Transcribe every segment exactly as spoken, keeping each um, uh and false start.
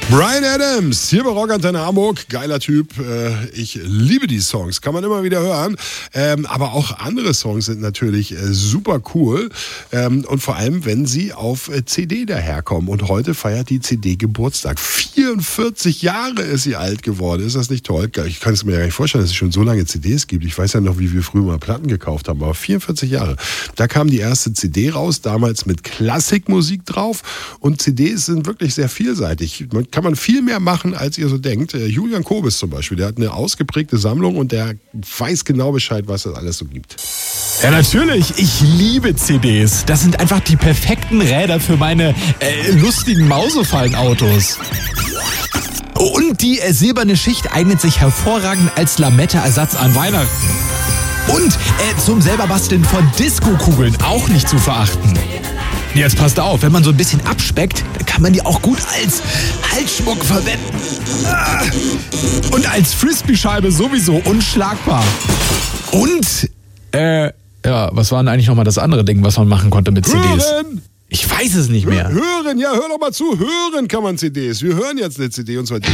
Bryan Adams, hier bei Rockantenne Hamburg, geiler Typ, ich liebe die Songs, kann man immer wieder hören, aber auch andere Songs sind natürlich super cool und vor allem, wenn sie auf C D daherkommen und heute feiert die C D Geburtstag, vierundvierzig Jahre ist sie alt geworden, ist das nicht toll? Ich kann es mir ja gar nicht vorstellen, dass es schon so lange C Ds gibt, ich weiß ja noch, wie wir früher mal Platten gekauft haben, aber vierundvierzig Jahre, da kam die erste C D raus, damals mit Klassikmusik drauf und C Ds sind wirklich sehr vielseitig, man kann man viel mehr machen, als ihr so denkt. Julian Kobis zum Beispiel, der hat eine ausgeprägte Sammlung und der weiß genau Bescheid, was es alles so gibt. Ja, natürlich. Ich liebe C Ds. Das sind einfach die perfekten Räder für meine äh, lustigen Mausefallen-Autos. Und die äh, silberne Schicht eignet sich hervorragend als Lametta-Ersatz an Weihnachten. Und äh, zum selberbasteln von Disco-Kugeln auch nicht zu verachten. Jetzt passt auf, wenn man so ein bisschen abspeckt, dann kann man die auch gut als Halsschmuck verwenden. Und als Frisbee-Scheibe sowieso unschlagbar. Und, äh, ja, was war denn eigentlich nochmal das andere Ding, was man machen konnte mit C Ds? Hören! Ich weiß es nicht mehr. Hören, ja, hör doch mal zu. Hören kann man C Ds. Wir hören jetzt eine C D und zwar die.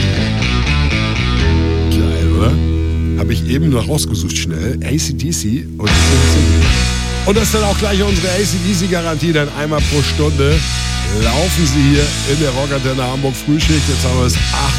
Geil, oder? Habe ich eben noch rausgesucht, schnell. A C D C und Und das ist dann auch gleich unsere A C D C-Garantie, dann einmal pro Stunde laufen sie hier in der Rockantenne Hamburg Frühschicht. Jetzt haben wir es acht